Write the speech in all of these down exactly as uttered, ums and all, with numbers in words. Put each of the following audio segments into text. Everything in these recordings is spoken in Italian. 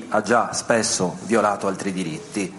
ha già spesso violato altri diritti.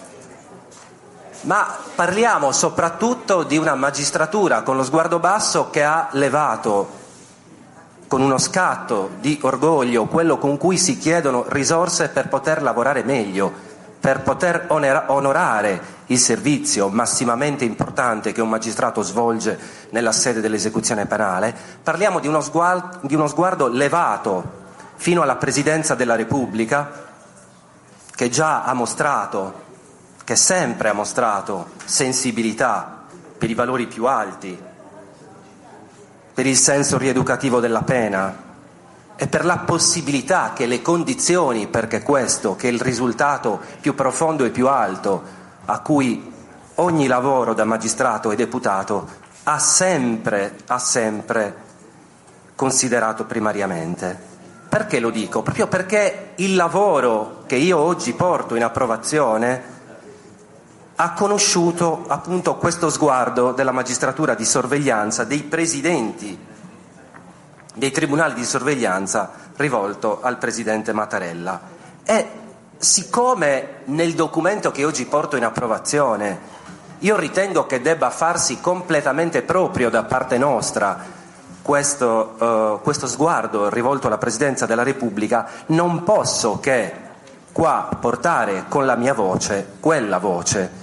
Ma parliamo soprattutto di una magistratura con lo sguardo basso che ha levato con uno scatto di orgoglio quello con cui si chiedono risorse per poter lavorare meglio, per poter onorare il servizio massimamente importante che un magistrato svolge nella sede dell'esecuzione penale. Parliamo di uno sguardo, di uno sguardo levato fino alla Presidenza della Repubblica, che già ha mostrato, che sempre ha mostrato sensibilità per i valori più alti, per il senso rieducativo della pena e per la possibilità che le condizioni perché questo, che è il risultato più profondo e più alto a cui ogni lavoro da magistrato e deputato ha sempre, ha sempre considerato primariamente. Perché lo dico? Proprio perché il lavoro che io oggi porto in approvazione ha conosciuto appunto questo sguardo della magistratura di sorveglianza, dei presidenti dei tribunali di sorveglianza rivolto al presidente Mattarella. E siccome nel documento che oggi porto in approvazione io ritengo che debba farsi completamente proprio da parte nostra questo, uh, questo sguardo rivolto alla Presidenza della Repubblica, non posso che qua portare con la mia voce quella voce.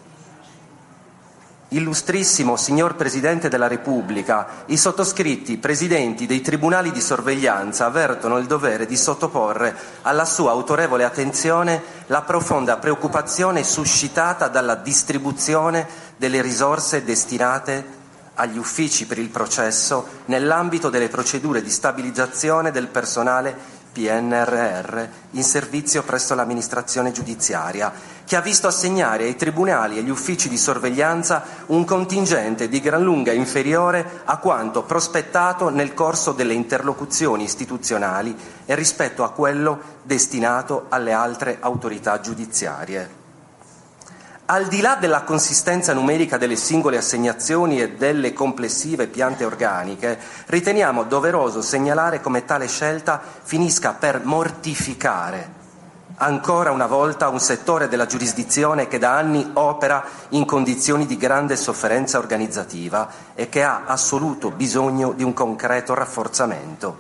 Illustrissimo signor Presidente della Repubblica, i sottoscritti presidenti dei tribunali di sorveglianza avvertono il dovere di sottoporre alla sua autorevole attenzione la profonda preoccupazione suscitata dalla distribuzione delle risorse destinate agli uffici per il processo nell'ambito delle procedure di stabilizzazione del personale P N R R in servizio presso l'amministrazione giudiziaria, che ha visto assegnare ai tribunali e agli uffici di sorveglianza un contingente di gran lunga inferiore a quanto prospettato nel corso delle interlocuzioni istituzionali e rispetto a quello destinato alle altre autorità giudiziarie. Al di là della consistenza numerica delle singole assegnazioni e delle complessive piante organiche, riteniamo doveroso segnalare come tale scelta finisca per mortificare ancora una volta un settore della giurisdizione che da anni opera in condizioni di grande sofferenza organizzativa e che ha assoluto bisogno di un concreto rafforzamento.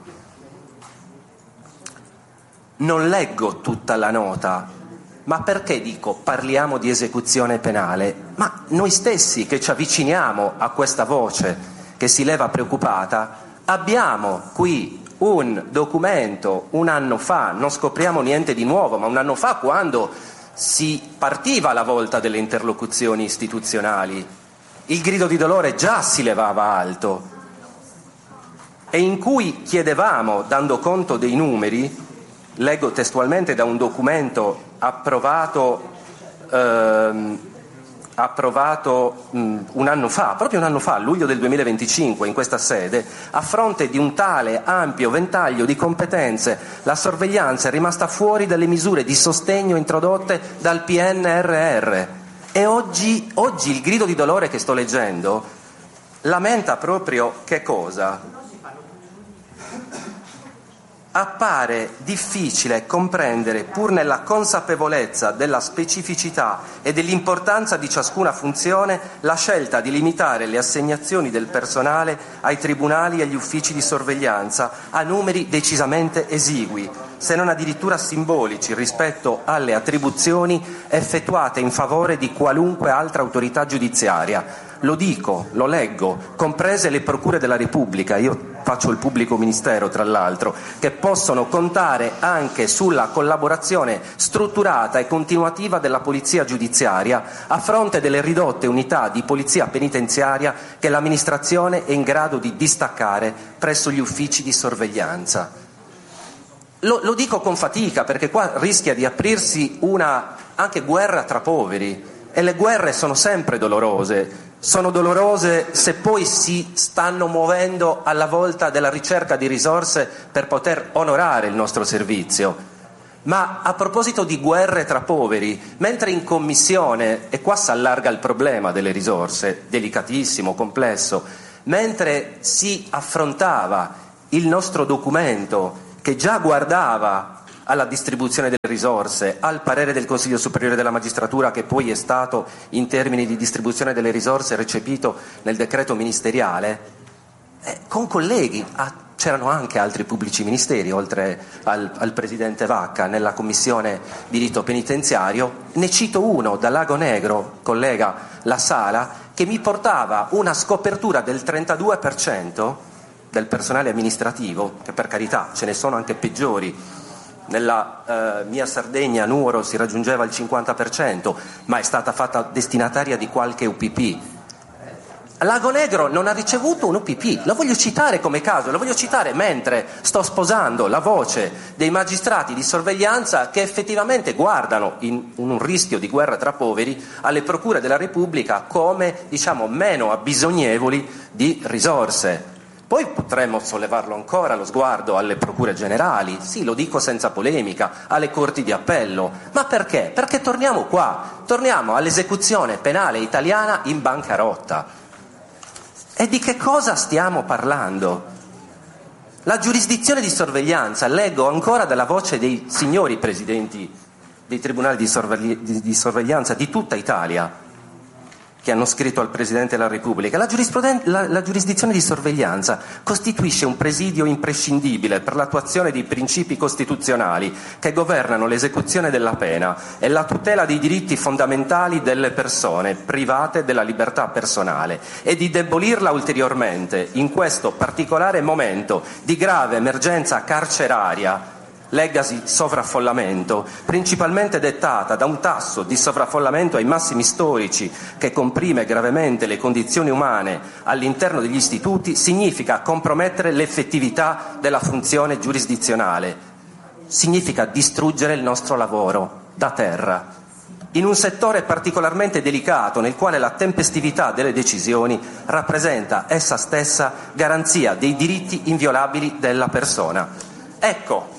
Non leggo tutta la nota. Ma perché dico parliamo di esecuzione penale? Ma noi stessi che ci avviciniamo a questa voce che si leva preoccupata, abbiamo qui un documento un anno fa, non scopriamo niente di nuovo, ma un anno fa quando si partiva la volta delle interlocuzioni istituzionali, il grido di dolore già si levava alto e in cui chiedevamo, dando conto dei numeri, leggo testualmente da un documento approvato, ehm, approvato mh, un anno fa, proprio un anno fa, luglio del duemilaventicinque, in questa sede, a fronte di un tale ampio ventaglio di competenze, la sorveglianza è rimasta fuori dalle misure di sostegno introdotte dal P N R R. E oggi, oggi il grido di dolore che sto leggendo lamenta proprio che cosa? Appare difficile comprendere, pur nella consapevolezza della specificità e dell'importanza di ciascuna funzione, la scelta di limitare le assegnazioni del personale ai tribunali e agli uffici di sorveglianza a numeri decisamente esigui, se non addirittura simbolici, rispetto alle attribuzioni effettuate in favore di qualunque altra autorità giudiziaria. Lo dico, lo leggo, comprese le procure della Repubblica, io faccio il pubblico ministero tra l'altro, che possono contare anche sulla collaborazione strutturata e continuativa della polizia giudiziaria a fronte delle ridotte unità di polizia penitenziaria che l'amministrazione è in grado di distaccare presso gli uffici di sorveglianza. Lo, lo dico con fatica perché qua rischia di aprirsi una anche guerra tra poveri e le guerre sono sempre dolorose. Sono dolorose se poi si stanno muovendo alla volta della ricerca di risorse per poter onorare il nostro servizio. Ma a proposito di guerre tra poveri, mentre in commissione, e qua si allarga il problema delle risorse, delicatissimo, complesso, mentre si affrontava il nostro documento che già guardava alla distribuzione delle risorse, al parere del Consiglio Superiore della Magistratura, che poi è stato in termini di distribuzione delle risorse recepito nel decreto ministeriale, eh, con colleghi, ah, c'erano anche altri pubblici ministeri oltre al, al Presidente Vacca nella Commissione Diritto Penitenziario, ne cito uno da Lago Negro, collega La Sala, che mi portava una scopertura del trentadue per cento del personale amministrativo, che per carità ce ne sono anche peggiori. Nella eh, mia Sardegna, Nuoro, si raggiungeva il cinquanta per cento, ma è stata fatta destinataria di qualche U P P. Lago Negro non ha ricevuto un U P P, lo voglio citare come caso, lo voglio citare mentre sto sposando la voce dei magistrati di sorveglianza che effettivamente guardano in un rischio di guerra tra poveri alle procure della Repubblica come, diciamo, meno abbisognevoli di risorse. Poi potremmo sollevarlo ancora lo sguardo alle procure generali, sì, lo dico senza polemica, alle corti di appello. Ma perché? Perché torniamo qua, torniamo all'esecuzione penale italiana in bancarotta. E di che cosa stiamo parlando? La giurisdizione di sorveglianza, leggo ancora dalla voce dei signori presidenti dei tribunali di, sorvegli- di sorveglianza di tutta Italia, che hanno scritto al Presidente della Repubblica, la, la, la giurisdizione di sorveglianza costituisce un presidio imprescindibile per l'attuazione dei principi costituzionali che governano l'esecuzione della pena e la tutela dei diritti fondamentali delle persone private della libertà personale, e di debolirla ulteriormente in questo particolare momento di grave emergenza carceraria, leggasi sovraffollamento, principalmente dettata da un tasso di sovraffollamento ai massimi storici che comprime gravemente le condizioni umane all'interno degli istituti, significa compromettere l'effettività della funzione giurisdizionale, significa distruggere il nostro lavoro da terra, in un settore particolarmente delicato nel quale la tempestività delle decisioni rappresenta essa stessa garanzia dei diritti inviolabili della persona. Ecco,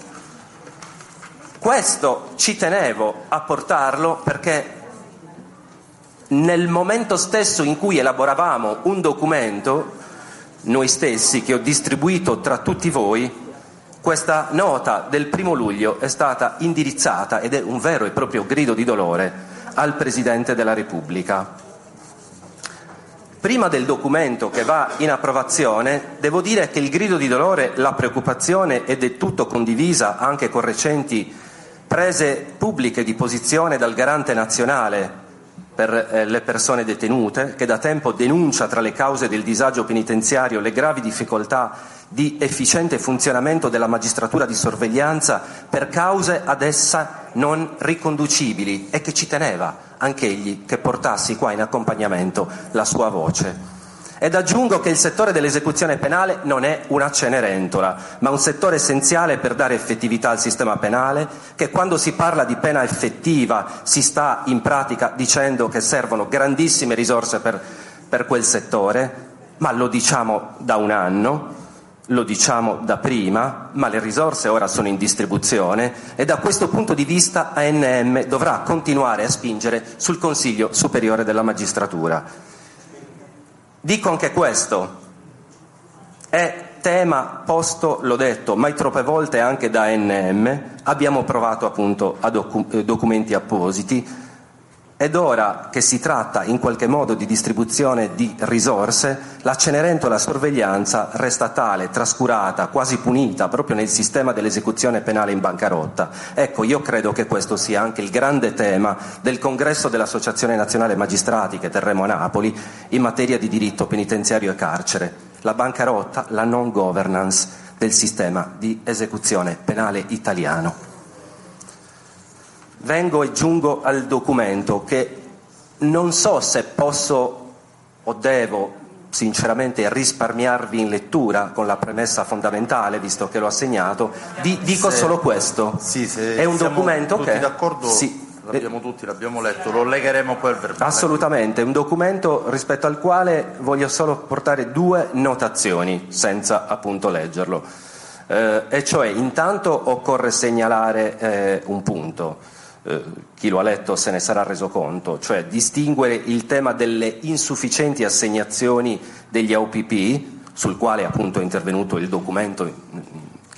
questo ci tenevo a portarlo perché nel momento stesso in cui elaboravamo un documento, noi stessi, che ho distribuito tra tutti voi, questa nota del primo luglio è stata indirizzata, ed è un vero e proprio grido di dolore, al Presidente della Repubblica. Prima del documento che va in approvazione, devo dire che il grido di dolore, la preoccupazione è del tutto condivisa anche con recenti prese pubbliche di posizione dal Garante nazionale per eh, le persone detenute, che da tempo denuncia tra le cause del disagio penitenziario le gravi difficoltà di efficiente funzionamento della magistratura di sorveglianza per cause ad essa non riconducibili, e che ci teneva anch'egli che portassi qua in accompagnamento la sua voce. Ed aggiungo che il settore dell'esecuzione penale non è una Cenerentola, ma un settore essenziale per dare effettività al sistema penale, che quando si parla di pena effettiva si sta in pratica dicendo che servono grandissime risorse per, per quel settore, ma lo diciamo da un anno, lo diciamo da prima, ma le risorse ora sono in distribuzione e da questo punto di vista A N M dovrà continuare a spingere sul Consiglio Superiore della Magistratura. Dico anche questo, è tema posto, l'ho detto, mai troppe volte anche da A N M, abbiamo provato appunto a docu- documenti appositi, ed ora che si tratta in qualche modo di distribuzione di risorse, la Cenerentola sorveglianza resta tale, trascurata, quasi punita proprio nel sistema dell'esecuzione penale in bancarotta. Ecco, io credo che questo sia anche il grande tema del congresso dell'Associazione Nazionale Magistrati che terremo a Napoli in materia di diritto penitenziario e carcere. La bancarotta, la non governance del sistema di esecuzione penale italiano. Vengo e giungo al documento che non so se posso o devo sinceramente risparmiarvi in lettura con la premessa fondamentale, visto che l'ho assegnato. Di, dico se, solo questo. Sì, se è un documento tutti che d'accordo, sì, l'abbiamo tutti, l'abbiamo letto, lo legheremo poi al verbale. Assolutamente, un documento rispetto al quale voglio solo portare due notazioni senza appunto leggerlo, eh, e cioè intanto occorre segnalare eh, un punto. Eh, chi lo ha letto se ne sarà reso conto, cioè distinguere il tema delle insufficienti assegnazioni degli A U P P, sul quale appunto è intervenuto il documento che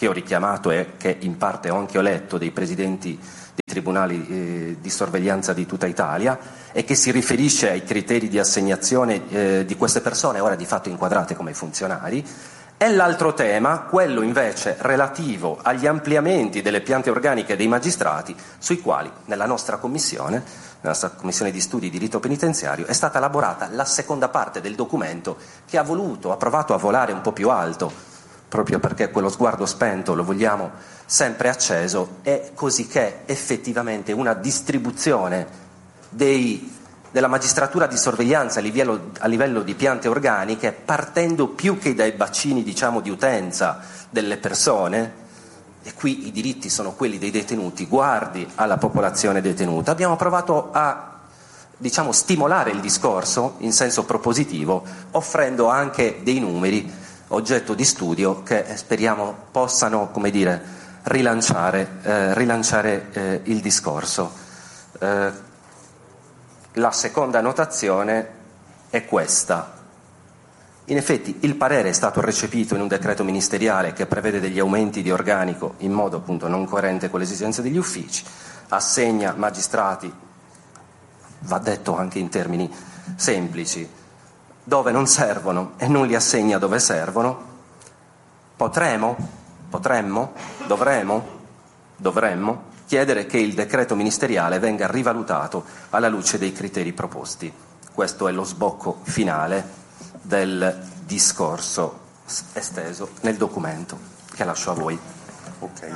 che ho richiamato e che in parte ho anche ho letto dei presidenti dei tribunali eh, di sorveglianza di tutta Italia, e che si riferisce ai criteri di assegnazione eh, di queste persone ora di fatto inquadrate come funzionari, e l'altro tema, quello invece relativo agli ampliamenti delle piante organiche dei magistrati, sui quali nella nostra commissione, nella nostra commissione di studi di diritto penitenziario, è stata elaborata la seconda parte del documento, che ha voluto, ha provato a volare un po' più alto, proprio perché quello sguardo spento lo vogliamo sempre acceso, e così che effettivamente una distribuzione dei della magistratura di sorveglianza a livello, a livello di piante organiche, partendo più che dai bacini, diciamo, di utenza delle persone, e qui i diritti sono quelli dei detenuti, guardi alla popolazione detenuta. Abbiamo provato a, diciamo, stimolare il discorso in senso propositivo, offrendo anche dei numeri oggetto di studio che speriamo possano, come dire, rilanciare, eh, rilanciare eh, il discorso. Eh, La seconda notazione è questa. In effetti il parere è stato recepito in un decreto ministeriale che prevede degli aumenti di organico in modo appunto non coerente con le esigenze degli uffici, assegna magistrati, va detto anche in termini semplici, dove non servono e non li assegna dove servono. Potremo, potremmo, dovremo, dovremmo chiedere che il decreto ministeriale venga rivalutato alla luce dei criteri proposti. Questo è lo sbocco finale del discorso esteso nel documento, che lascio a voi. Ok.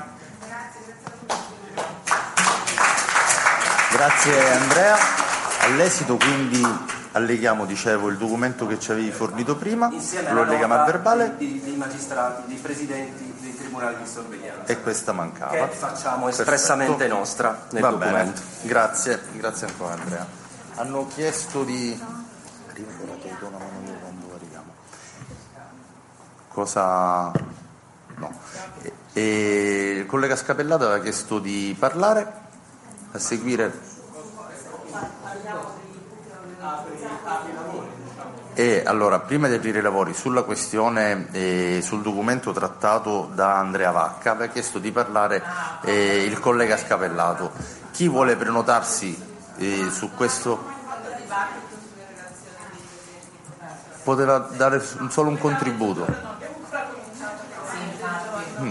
Grazie Andrea. All'esito quindi alleghiamo, dicevo, il documento che ci avevi fornito prima, insieme lo alleghiamo a verbale, dei, dei magistrati, dei presidenti dei tribunali di sorveglianza, e questa mancava, che facciamo espressamente Perfetto. nostra nel Va documento. Bene. Grazie, grazie ancora Andrea. Hanno chiesto di cosa no e, e il collega Scapellato aveva chiesto di parlare, a seguire. E allora, prima di aprire i lavori sulla questione, eh, sul documento trattato da Andrea Vacca, aveva chiesto di parlare eh, il collega Scapellato. Chi vuole prenotarsi eh, su questo? Poteva dare solo un contributo. Mm.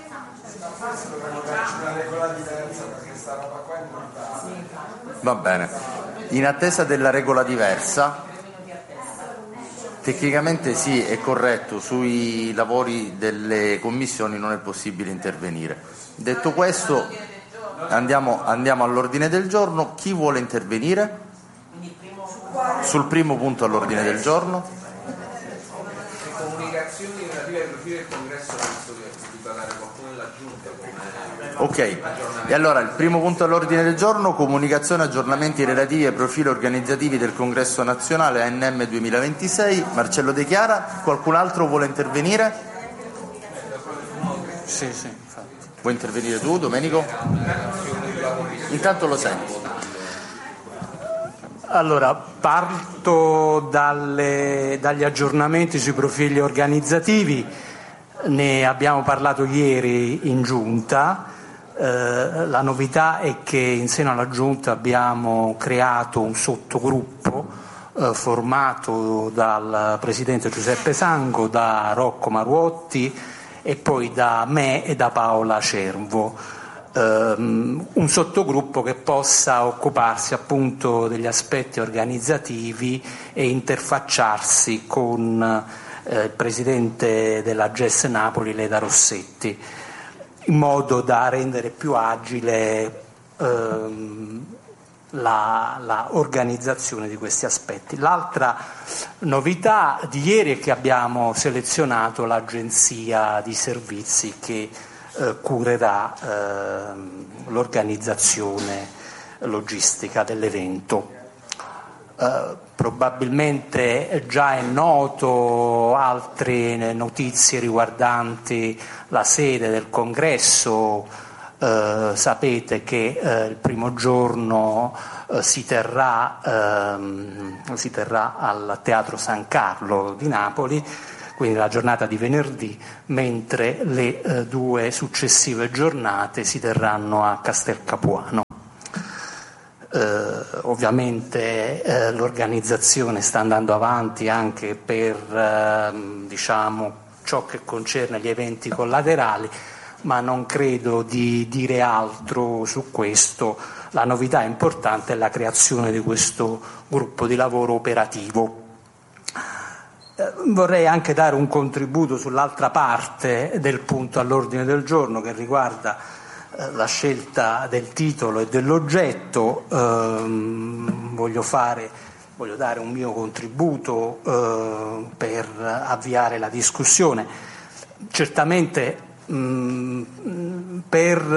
Va bene. In attesa della regola diversa, tecnicamente sì, è corretto, sui lavori delle commissioni non è possibile intervenire. Detto questo, andiamo, andiamo all'ordine del giorno. Chi vuole intervenire sul primo punto all'ordine del giorno? Le comunicazioni relative ai profili del congresso, visto che di parlare qualcuno della giunta come Ok, e allora il primo punto all'ordine del giorno: comunicazione e aggiornamenti relativi ai profili organizzativi del congresso nazionale A N M duemilaventisei. Marcello De Chiara. Qualcun altro vuole intervenire? Sì, sì, infatti. Vuoi intervenire tu, Domenico? Intanto lo senti. Allora, parto dalle, dagli aggiornamenti sui profili organizzativi. Ne abbiamo parlato ieri in giunta. Eh, la novità è che in seno alla giunta abbiamo creato un sottogruppo eh, formato dal presidente Giuseppe Sango, da Rocco Maruotti e poi da me e da Paola Cervo. Um, un sottogruppo che possa occuparsi appunto degli aspetti organizzativi e interfacciarsi con eh, il presidente della G E S Napoli, Leda Rossetti, in modo da rendere più agile ehm, la, la organizzazione di questi aspetti. L'altra novità di ieri è che abbiamo selezionato l'agenzia di servizi che eh, curerà eh, l'organizzazione logistica dell'evento. Uh, probabilmente già è noto altre notizie riguardanti la sede del congresso. Uh, sapete che uh, il primo giorno uh, si terrà, uh, si terrà al Teatro San Carlo di Napoli, quindi la giornata di venerdì, mentre le eh, due successive giornate si terranno a Castel Capuano. Eh, ovviamente eh, l'organizzazione sta andando avanti anche per eh, diciamo, ciò che concerne gli eventi collaterali, ma non credo di dire altro su questo. La novità importante è la creazione di questo gruppo di lavoro operativo. Eh, vorrei anche dare un contributo sull'altra parte del punto all'ordine del giorno, che riguarda la scelta del titolo e dell'oggetto. ehm, voglio, fare, voglio dare un mio contributo eh, per avviare la discussione. Certamente mh, per,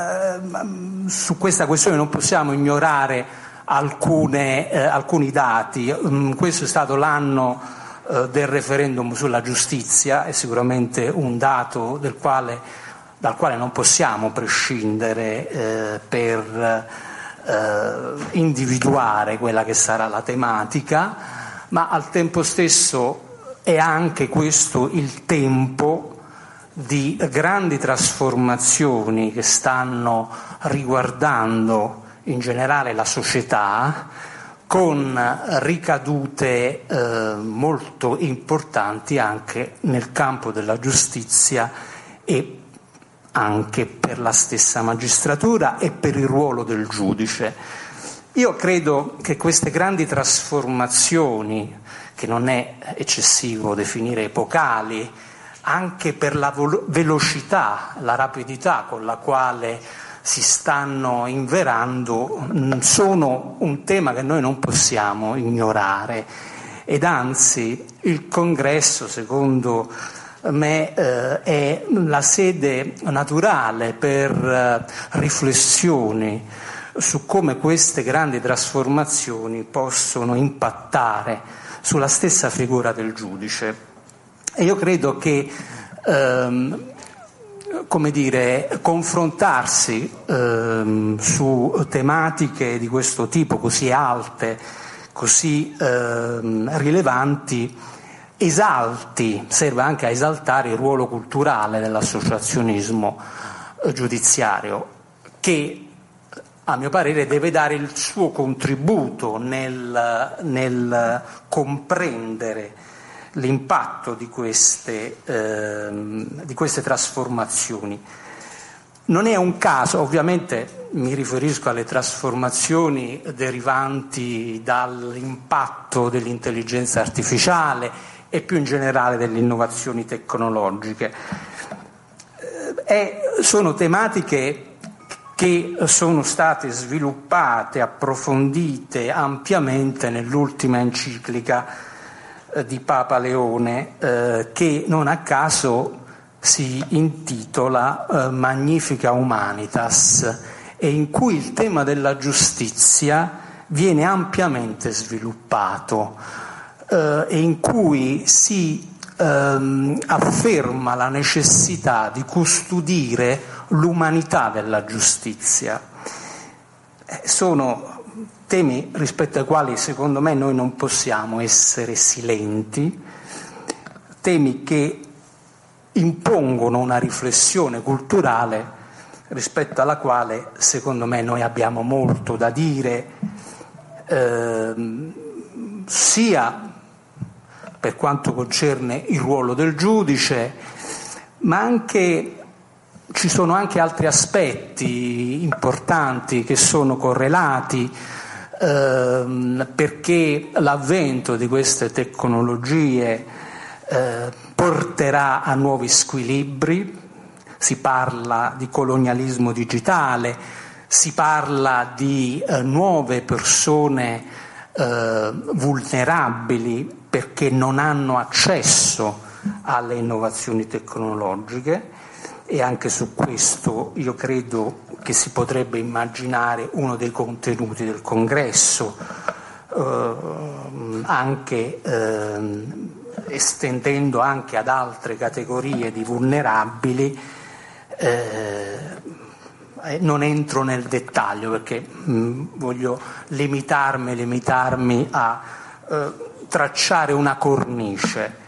eh, su questa questione non possiamo ignorare alcune, eh, alcuni dati. Mh, questo è stato l'anno eh, del referendum sulla giustizia, è sicuramente un dato del quale dal quale non possiamo prescindere eh, per eh, individuare quella che sarà la tematica, ma al tempo stesso è anche questo il tempo di grandi trasformazioni che stanno riguardando in generale la società, con ricadute eh, molto importanti anche nel campo della giustizia e anche per la stessa magistratura e per il ruolo del giudice. Io credo che queste grandi trasformazioni, che non è eccessivo definire epocali, anche per la vo- velocità, la rapidità con la quale si stanno inverando, sono un tema che noi non possiamo ignorare, ed anzi il Congresso, secondo me, eh, è la sede naturale per eh, riflessioni su come queste grandi trasformazioni possono impattare sulla stessa figura del giudice. E io credo che ehm, come dire, confrontarsi ehm, su tematiche di questo tipo così alte, così ehm, rilevanti, esalti, serve anche a esaltare il ruolo culturale dell'associazionismo giudiziario, che a mio parere deve dare il suo contributo nel, nel comprendere l'impatto di queste, ehm, di queste trasformazioni. Non è un caso, ovviamente mi riferisco alle trasformazioni derivanti dall'impatto dell'intelligenza artificiale e più in generale delle innovazioni tecnologiche. Eh, sono tematiche che sono state sviluppate, approfondite ampiamente nell'ultima enciclica eh, di Papa Leone, eh, che non a caso si intitola eh, Magnifica Humanitas, e in cui il tema della giustizia viene ampiamente sviluppato, Uh, e in cui si um, afferma la necessità di custodire l'umanità della giustizia. Eh, sono temi rispetto ai quali secondo me noi non possiamo essere silenti, temi che impongono una riflessione culturale rispetto alla quale secondo me noi abbiamo molto da dire, eh, sia per quanto concerne il ruolo del giudice, ma anche ci sono anche altri aspetti importanti che sono correlati, ehm, perché l'avvento di queste tecnologie eh, porterà a nuovi squilibri. Si parla di colonialismo digitale, si parla di eh, nuove persone eh, vulnerabili perché non hanno accesso alle innovazioni tecnologiche, e anche su questo io credo che si potrebbe immaginare uno dei contenuti del congresso, eh, anche eh, estendendo anche ad altre categorie di vulnerabili. Eh, non entro nel dettaglio perché mh, voglio limitarmi, limitarmi a eh, tracciare una cornice.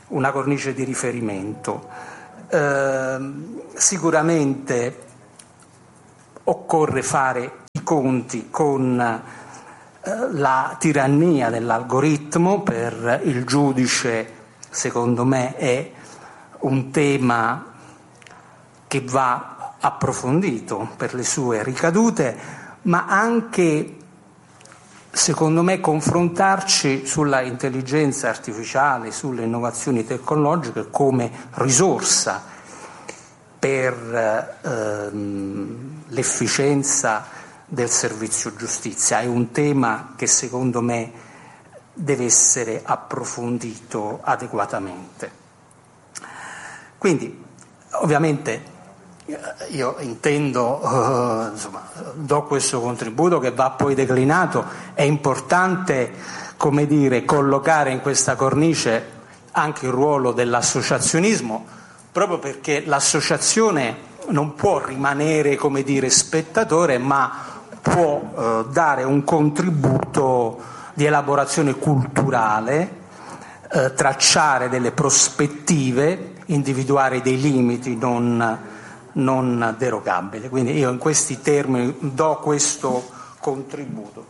una cornice di riferimento. Eh, sicuramente occorre fare i conti con eh, la tirannia dell'algoritmo. Per il giudice, secondo me, è un tema che va approfondito per le sue ricadute, ma anche, secondo me, confrontarci sulla intelligenza artificiale, sulle innovazioni tecnologiche come risorsa per ehm, l'efficienza del servizio giustizia. È un tema che, secondo me, deve essere approfondito adeguatamente. Quindi, ovviamente, io intendo, uh, insomma, do questo contributo che va poi declinato. È importante, come dire, collocare in questa cornice anche il ruolo dell'associazionismo, proprio perché l'associazione non può rimanere, come dire, spettatore, ma può uh, dare un contributo di elaborazione culturale, uh, tracciare delle prospettive, individuare dei limiti non non derogabile. Quindi io in questi termini do questo contributo.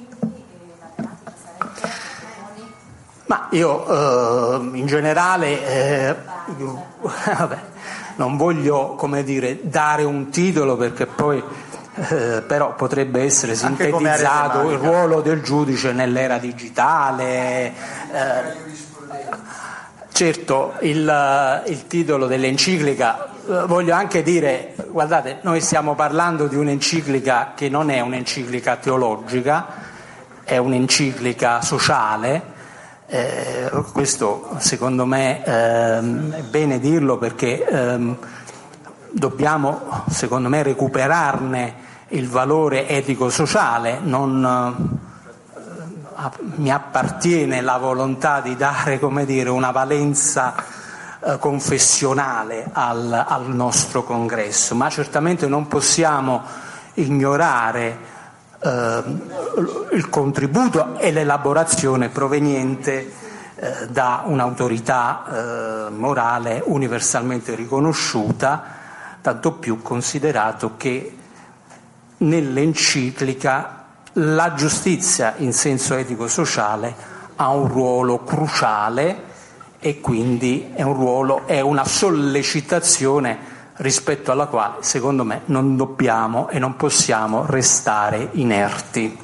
Ma io eh, in generale eh, vabbè, non voglio, come dire, dare un titolo, perché poi eh, però potrebbe essere sintetizzato il ruolo del giudice nell'era digitale. Eh, certo, il, il titolo dell'enciclica, voglio anche dire, guardate, noi stiamo parlando di un'enciclica che non è un'enciclica teologica, è un'enciclica sociale. Eh, questo secondo me ehm, è bene dirlo, perché ehm, dobbiamo, secondo me, recuperarne il valore etico-sociale. Non eh, mi appartiene la volontà di dare, come dire, una valenza confessionale al, al nostro congresso, ma certamente non possiamo ignorare eh, il contributo e l'elaborazione proveniente eh, da un'autorità eh, morale universalmente riconosciuta, tanto più considerato che nell'enciclica la giustizia in senso etico-sociale ha un ruolo cruciale, e quindi è un ruolo, è una sollecitazione rispetto alla quale, secondo me, non dobbiamo e non possiamo restare inerti.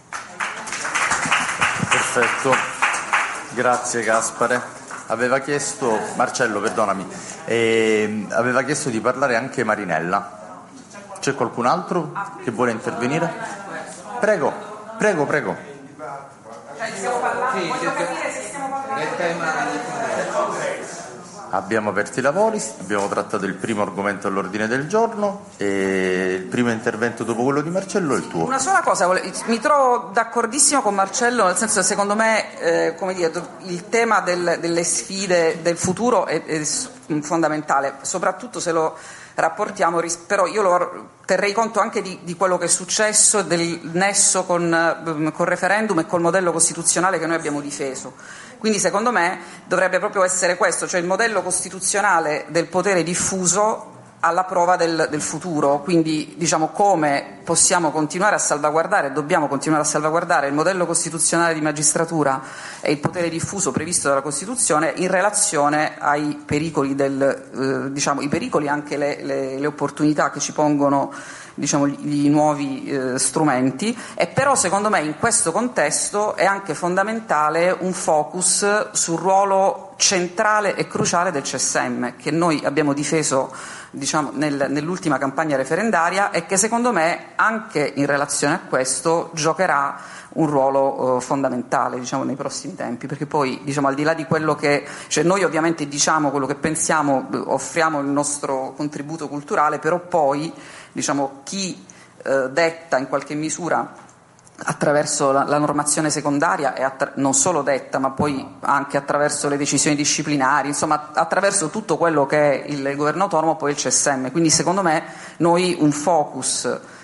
Perfetto, grazie Gaspare. Aveva chiesto, Marcello, perdonami, eh, aveva chiesto di parlare anche Marinella. C'è qualcun altro che vuole intervenire? Prego, prego, prego. Stiamo parlando, voglio capire se stiamo parlando. Abbiamo aperto i lavori, abbiamo trattato il primo argomento all'ordine del giorno e il primo intervento dopo quello di Marcello è il tuo. Una sola cosa, mi trovo d'accordissimo con Marcello, nel senso che secondo me eh, come dire, il tema del, delle sfide del futuro è, è fondamentale, soprattutto se lo rapportiamo, però io lo terrei conto anche di, di quello che è successo, del nesso con col referendum e col modello costituzionale che noi abbiamo difeso. Quindi secondo me dovrebbe proprio essere questo, cioè il modello costituzionale del potere diffuso alla prova del, del futuro. Quindi diciamo come possiamo continuare a salvaguardare, dobbiamo continuare a salvaguardare il modello costituzionale di magistratura e il potere diffuso previsto dalla Costituzione in relazione ai pericoli del, eh, diciamo i pericoli, anche le, le, le opportunità che ci pongono, diciamo, gli nuovi eh, strumenti. E però secondo me in questo contesto è anche fondamentale un focus sul ruolo centrale e cruciale del C S M, che noi abbiamo difeso, diciamo, nel, nell'ultima campagna referendaria, e che secondo me anche in relazione a questo giocherà un ruolo eh, fondamentale, diciamo, nei prossimi tempi, perché poi, diciamo, al di là di quello che, cioè noi ovviamente diciamo quello che pensiamo, offriamo il nostro contributo culturale, però poi, diciamo, chi eh, detta in qualche misura attraverso la, la normazione secondaria, e attra- non solo detta, ma poi anche attraverso le decisioni disciplinari, insomma attraverso tutto quello che è il governo autonomo, poi il C S M. Quindi secondo me noi un focus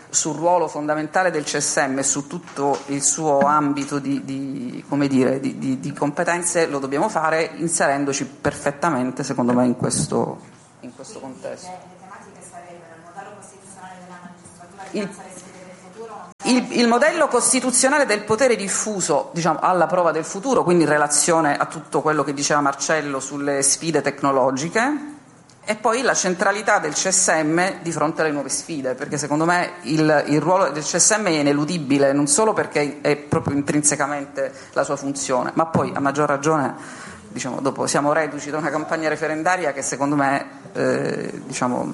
sul ruolo fondamentale del C S M e su tutto il suo ambito di, di, come dire, di, di, di competenze lo dobbiamo fare inserendoci perfettamente, secondo me, in questo, in questo contesto. Le, le tematiche sarebbero il modello costituzionale della magistratura dinanzi alle sfide del futuro? Il, il modello costituzionale del potere diffuso, diciamo, alla prova del futuro, quindi in relazione a tutto quello che diceva Marcello sulle sfide tecnologiche, e poi la centralità del C S M di fronte alle nuove sfide, perché secondo me il, il ruolo del C S M è ineludibile, non solo perché è proprio intrinsecamente la sua funzione, ma poi a maggior ragione, diciamo, dopo siamo reduci da una campagna referendaria che secondo me eh, diciamo,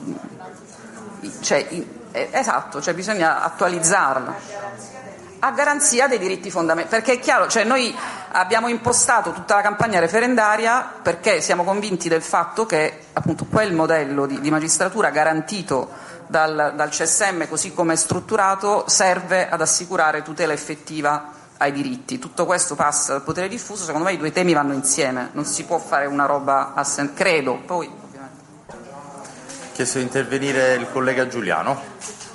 cioè, eh, esatto, cioè bisogna attualizzarla a garanzia dei diritti fondamentali, perché è chiaro, cioè noi abbiamo impostato tutta la campagna referendaria perché siamo convinti del fatto che appunto quel modello di, di magistratura garantito dal, dal C S M così come è strutturato serve ad assicurare tutela effettiva ai diritti. Tutto questo passa dal potere diffuso, secondo me i due temi vanno insieme, non si può fare una roba assent- credo, poi ovviamente. Chiesto di intervenire il collega Giuliano.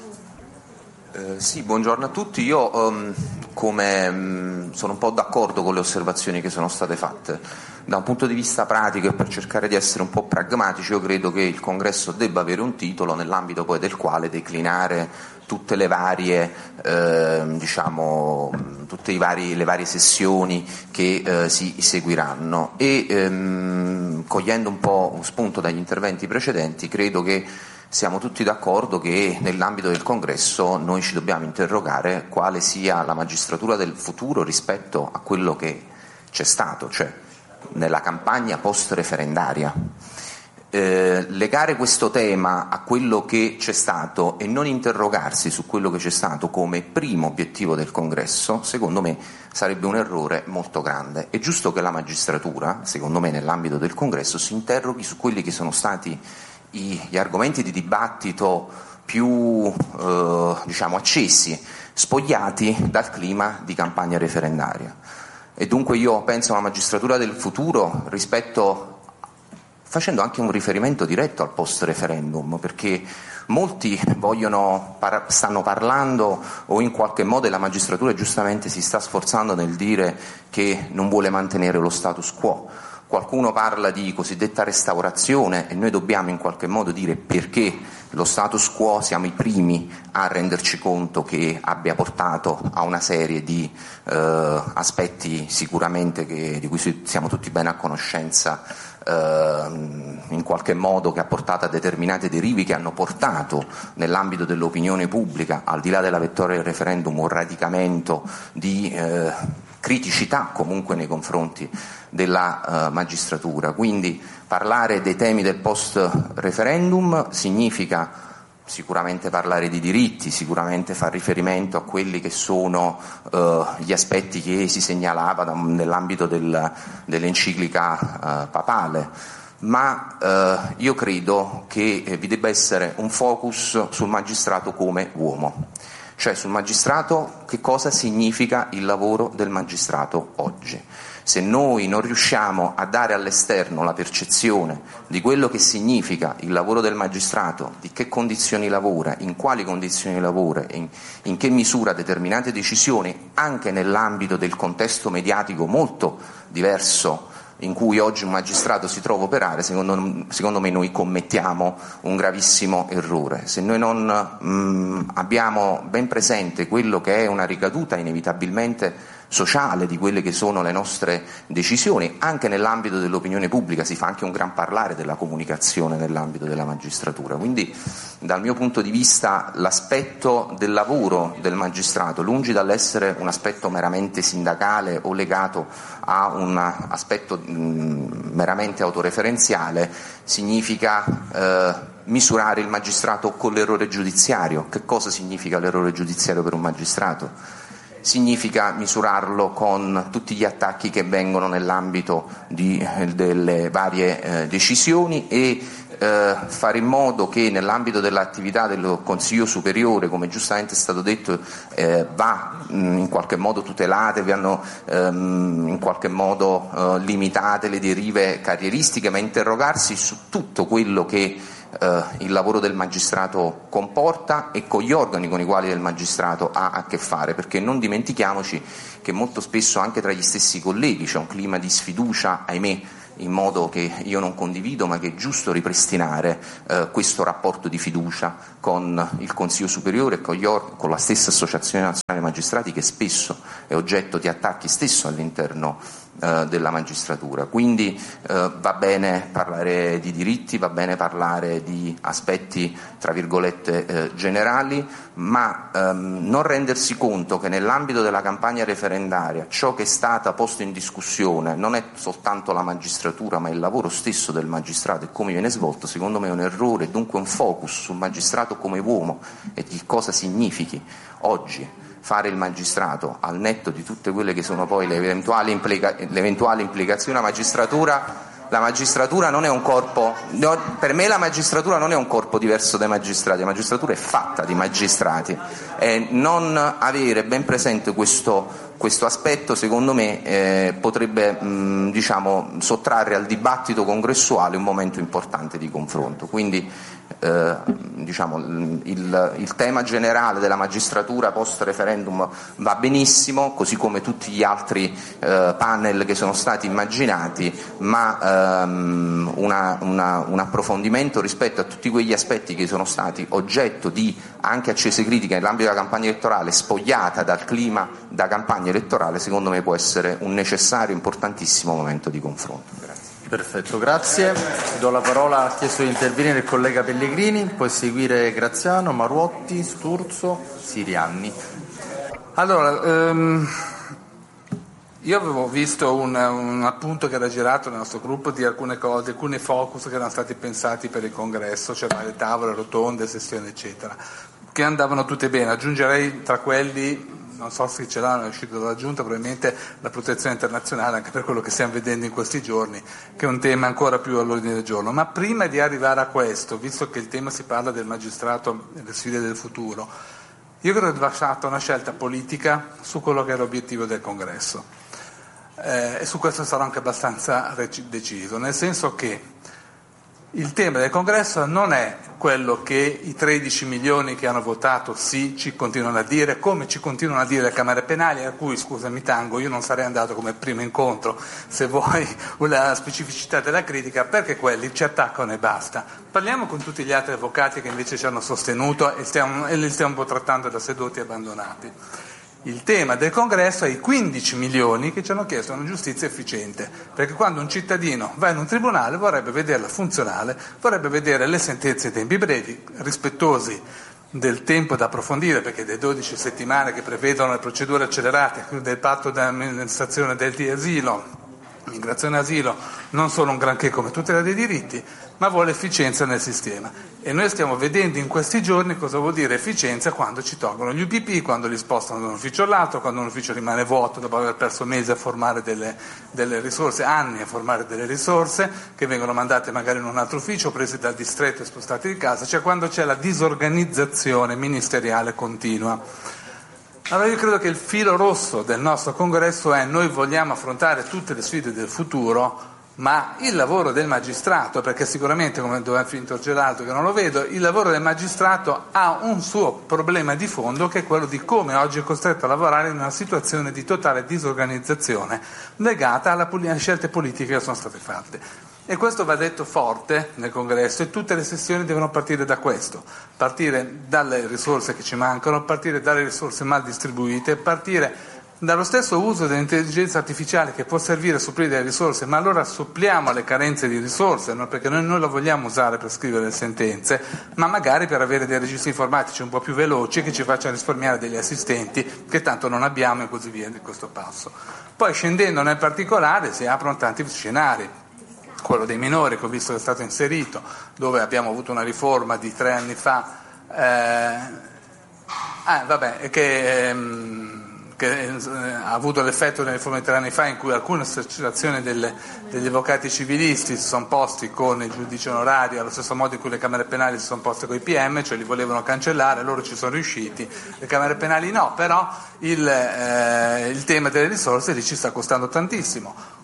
Eh, sì, buongiorno a tutti. Io um, come um, sono un po' d'accordo con le osservazioni che sono state fatte. Da un punto di vista pratico e per cercare di essere un po' pragmatici, io credo che il Congresso debba avere un titolo nell'ambito poi del quale declinare tutte le varie, eh, diciamo, tutte i vari, le varie sessioni che eh, si seguiranno e ehm, cogliendo un po' spunto dagli interventi precedenti, credo che siamo tutti d'accordo che nell'ambito del Congresso noi ci dobbiamo interrogare quale sia la magistratura del futuro rispetto a quello che c'è stato, cioè nella campagna post-referendaria. Eh, legare questo tema a quello che c'è stato e non interrogarsi su quello che c'è stato come primo obiettivo del Congresso, secondo me sarebbe un errore molto grande. È giusto che la magistratura, secondo me nell'ambito del Congresso, si interroghi su quelli che sono stati gli argomenti di dibattito più eh, diciamo accesi, spogliati dal clima di campagna referendaria. E dunque io penso a una magistratura del futuro rispetto, facendo anche un riferimento diretto al post referendum, perché molti vogliono, stanno parlando o in qualche modo la magistratura giustamente si sta sforzando nel dire che non vuole mantenere lo status quo. Qualcuno parla di cosiddetta restaurazione e noi dobbiamo in qualche modo dire perché lo status quo siamo i primi a renderci conto che abbia portato a una serie di eh, aspetti sicuramente che, di cui siamo tutti bene a conoscenza, eh, in qualche modo che ha portato a determinate derive che hanno portato nell'ambito dell'opinione pubblica, al di là della vittoria del referendum, un radicamento di eh, criticità comunque nei confronti della uh, magistratura. Quindi parlare dei temi del post referendum significa sicuramente parlare di diritti, sicuramente far riferimento a quelli che sono uh, gli aspetti che si segnalava da, nell'ambito del, dell'enciclica uh, papale, ma uh, io credo che eh, vi debba essere un focus sul magistrato come uomo. Cioè sul magistrato, che cosa significa il lavoro del magistrato oggi. Se noi non riusciamo a dare all'esterno la percezione di quello che significa il lavoro del magistrato, di che condizioni lavora, in quali condizioni lavora, in, in che misura determinate decisioni, anche nell'ambito del contesto mediatico molto diverso in cui oggi un magistrato si trova a operare, secondo, secondo me noi commettiamo un gravissimo errore. Se noi non mh, abbiamo ben presente quello che è una ricaduta inevitabilmente sociale di quelle che sono le nostre decisioni, anche nell'ambito dell'opinione pubblica si fa anche un gran parlare della comunicazione nell'ambito della magistratura. Quindi dal mio punto di vista l'aspetto del lavoro del magistrato, lungi dall'essere un aspetto meramente sindacale o legato a un aspetto mh, meramente autoreferenziale, significa eh, misurare il magistrato con l'errore giudiziario. Che cosa significa l'errore giudiziario per un magistrato? Significa misurarlo con tutti gli attacchi che vengono nell'ambito di, delle varie eh, decisioni e eh, fare in modo che nell'ambito dell'attività del Consiglio Superiore, come giustamente è stato detto, eh, va mh, in qualche modo tutelate, vanno ehm, in qualche modo eh, limitate le derive carrieristiche, ma interrogarsi su tutto quello che eh, il lavoro del magistrato comporta e con gli organi con i quali il magistrato ha a che fare, perché non dimentichiamoci che molto spesso anche tra gli stessi colleghi c'è un clima di sfiducia, ahimè, in modo che io non condivido, ma che è giusto ripristinare eh, questo rapporto di fiducia con il Consiglio Superiore e con, gli or- con la stessa Associazione Nazionale Magistrati, che spesso è oggetto di attacchi stesso all'interno eh, della magistratura. Quindi eh, va bene parlare di diritti, va bene parlare di aspetti tra virgolette eh, generali, ma ehm, non rendersi conto che nell'ambito della campagna referendaria ciò che è stata posto in discussione non è soltanto la magistratura, ma il lavoro stesso del magistrato e come viene svolto, secondo me è un errore, dunque un focus sul magistrato come uomo e di cosa significhi oggi fare il magistrato, al netto di tutte quelle che sono poi le eventuali, implica- le eventuali implicazioni. La magistratura La magistratura non è un corpo, no, per me la magistratura non è un corpo diverso dai magistrati, la magistratura è fatta di magistrati e non avere ben presente questo, questo aspetto secondo me eh, potrebbe mh, diciamo, sottrarre al dibattito congressuale un momento importante di confronto. Quindi eh, diciamo, il, il tema generale della magistratura post referendum va benissimo, così come tutti gli altri eh, panel che sono stati immaginati, ma ehm, una, una, un approfondimento rispetto a tutti quegli aspetti che sono stati oggetto di anche accese critiche nell'ambito della campagna elettorale, spogliata dal clima da campagna elettorale, secondo me può essere un necessario, importantissimo momento di confronto. Grazie. Perfetto, grazie. Do la parola, ha chiesto di intervenire il collega Pellegrini, poi seguire Graziano, Maruotti, Sturzo, Sirianni. Allora, ehm, io avevo visto un, un appunto che era girato nel nostro gruppo di alcune cose, alcuni focus che erano stati pensati per il congresso, c'erano le tavole rotonde, sessioni eccetera, che andavano tutte bene. Aggiungerei tra quelli, non so se ce l'hanno, è uscito dalla Giunta, probabilmente la protezione internazionale, anche per quello che stiamo vedendo in questi giorni, che è un tema ancora più all'ordine del giorno. Ma prima di arrivare a questo, visto che il tema si parla del magistrato e delle sfide del futuro, io credo che va fatta una scelta politica su quello che è l'obiettivo del congresso. Eh, e su questo sarò anche abbastanza deciso, nel senso che il tema del congresso non è quello che i tredici milioni che hanno votato sì ci continuano a dire, come ci continuano a dire le Camere penali, a cui, scusami Tango, io non sarei andato come primo incontro, se vuoi, la specificità della critica, perché quelli ci attaccano e basta. Parliamo con tutti gli altri avvocati che invece ci hanno sostenuto e, stiamo, e li stiamo un po' trattando da seduti e abbandonati. Il tema del congresso è i quindici milioni che ci hanno chiesto una giustizia efficiente, perché quando un cittadino va in un tribunale vorrebbe vederla funzionale, vorrebbe vedere le sentenze in tempi brevi, rispettosi del tempo da approfondire, perché le dodici settimane che prevedono le procedure accelerate del patto di amministrazione del di asilo, migrazione e asilo, non sono un granché come tutela dei diritti, ma vuole efficienza nel sistema. E noi stiamo vedendo in questi giorni cosa vuol dire efficienza quando ci tolgono gli U P P, quando li spostano da un ufficio all'altro, quando un ufficio rimane vuoto dopo aver perso mesi a formare delle, delle risorse, anni a formare delle risorse, che vengono mandate magari in un altro ufficio, prese dal distretto e spostate di casa, cioè quando c'è la disorganizzazione ministeriale continua. Allora io credo che il filo rosso del nostro congresso è: noi vogliamo affrontare tutte le sfide del futuro, ma il lavoro del magistrato, perché sicuramente, come dove ha finito Geraldo che non lo vedo, il lavoro del magistrato ha un suo problema di fondo, che è quello di come oggi è costretto a lavorare in una situazione di totale disorganizzazione legata alle scelte politiche che sono state fatte. E questo va detto forte nel congresso, e tutte le sessioni devono partire da questo, partire dalle risorse che ci mancano, partire dalle risorse mal distribuite, partire dallo stesso uso dell'intelligenza artificiale che può servire a supplire delle risorse, ma allora suppliamo le carenze di risorse, no? Perché noi non la vogliamo usare per scrivere le sentenze, ma magari per avere dei registri informatici un po' più veloci che ci facciano risparmiare degli assistenti che tanto non abbiamo, e così via di questo passo. Poi, scendendo nel particolare, si aprono tanti scenari. Quello dei minori, che ho visto che è stato inserito, dove abbiamo avuto una riforma di tre anni fa, eh, ah, vabbè, che, ehm, che eh, ha avuto l'effetto della riforma di tre anni fa, in cui alcune associazioni delle, degli avvocati civilisti si sono posti con i giudici onorari, allo stesso modo in cui le camere penali si sono poste con i P M, cioè li volevano cancellare, loro ci sono riusciti, le camere penali no, però il, eh, il tema delle risorse lì ci sta costando tantissimo.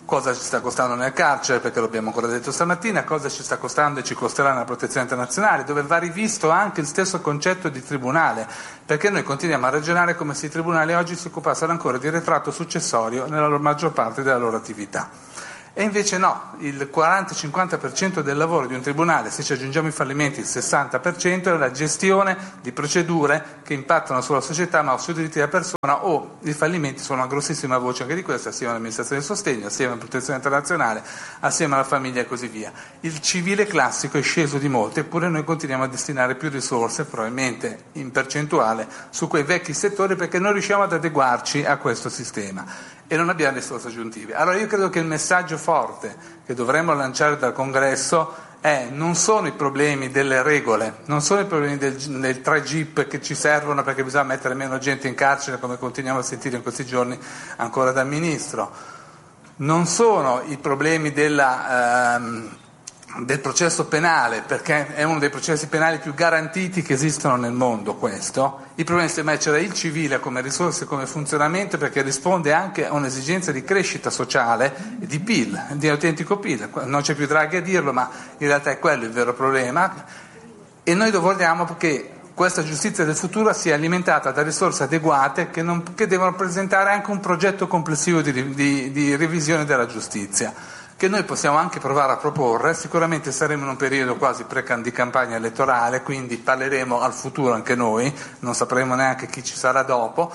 cosa ci sta costando nel carcere, perché lo abbiamo ancora detto stamattina, cosa ci sta costando e ci costerà nella protezione internazionale, dove va rivisto anche il stesso concetto di tribunale, perché noi continuiamo a ragionare come se i tribunali oggi si occupassero ancora di ritratto successorio nella loro maggior parte della loro attività. E invece no, il quaranta cinquanta per cento del lavoro di un tribunale, se ci aggiungiamo i fallimenti il sessanta per cento, è la gestione di procedure che impattano sulla società ma sui diritti della persona, o i fallimenti sono una grossissima voce anche di questo, assieme all'amministrazione di sostegno, assieme alla protezione internazionale, assieme alla famiglia e così via. Il civile classico è sceso di molto, eppure noi continuiamo a destinare più risorse, probabilmente in percentuale, su quei vecchi settori, perché non riusciamo ad adeguarci a questo sistema e non abbiamo risorse aggiuntive. Allora io credo che il messaggio forte che dovremmo lanciare dal Congresso è: non sono i problemi delle regole, non sono i problemi del, del tre G I P che ci servono perché bisogna mettere meno gente in carcere, come continuiamo a sentire in questi giorni ancora dal Ministro, non sono i problemi della... Ehm, del processo penale, perché è uno dei processi penali più garantiti che esistono nel mondo questo. Il problema semmai c'era il civile come risorsa e come funzionamento, perché risponde anche a un'esigenza di crescita sociale, di P I L, di autentico P I L. Non c'è più Draghi a dirlo, ma in realtà è quello il vero problema, e noi vogliamo che questa giustizia del futuro sia alimentata da risorse adeguate che, non, che devono presentare anche un progetto complessivo di, di, di revisione della giustizia, che noi possiamo anche provare a proporre. Sicuramente saremo in un periodo quasi pre-di campagna elettorale, quindi parleremo al futuro anche noi, non sapremo neanche chi ci sarà dopo,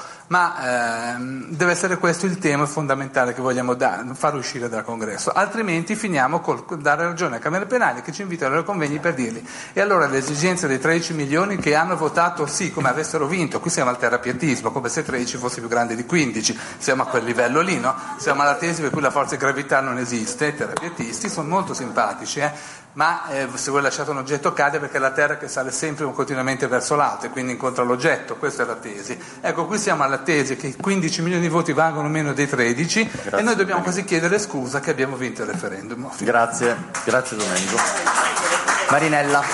ma ehm, deve essere questo il tema fondamentale che vogliamo da, far uscire dal Congresso, altrimenti finiamo col dare ragione a Camere Penali che ci invitano ai convegni per dirgli: e allora le esigenze dei tredici milioni che hanno votato sì, come avessero vinto, qui siamo al terapiatismo, come se tredici fosse più grande di quindici, siamo a quel livello lì, no? Siamo alla tesi per cui la forza di gravità non esiste. I terapiatisti sono molto simpatici, eh? ma eh, se voi lasciate un oggetto cade, perché è la Terra che sale sempre continuamente verso l'alto e quindi incontra l'oggetto. Questa è la tesi. Ecco, qui siamo alla tesi che quindici milioni di voti valgono meno dei tredici. Grazie. E noi dobbiamo quasi chiedere scusa che abbiamo vinto il referendum. Grazie, grazie Domenico. Marinella.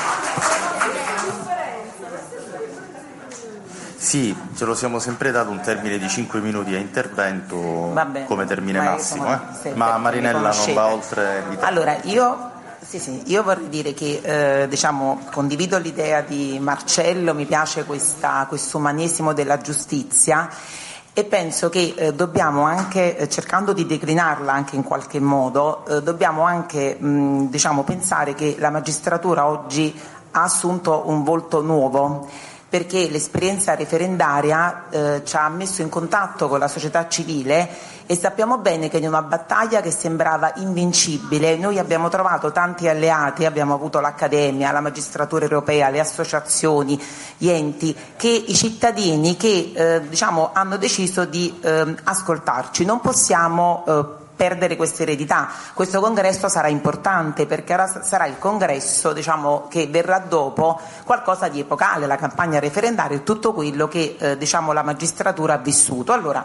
Sì, ce lo siamo sempre dato un termine di cinque minuti a intervento. Vabbè, come termine massimo, eh? Sì, ma Marinella non va oltre i tempi. Allora, io, sì, sì, io vorrei dire che eh, diciamo, condivido l'idea di Marcello, mi piace questa, questo umanesimo della giustizia, e penso che eh, dobbiamo anche, eh, cercando di declinarla anche in qualche modo, eh, dobbiamo anche mh, diciamo, pensare che la magistratura oggi ha assunto un volto nuovo, perché l'esperienza referendaria eh, ci ha messo in contatto con la società civile, e sappiamo bene che in una battaglia che sembrava invincibile noi abbiamo trovato tanti alleati, abbiamo avuto l'Accademia, la magistratura europea, le associazioni, gli enti, che i cittadini che eh, diciamo, hanno deciso di eh, ascoltarci. Non possiamo eh, perdere questa eredità. Questo congresso sarà importante, perché ora sarà il congresso, diciamo, che verrà dopo qualcosa di epocale, la campagna referendaria e tutto quello che eh, diciamo, la magistratura ha vissuto. Allora,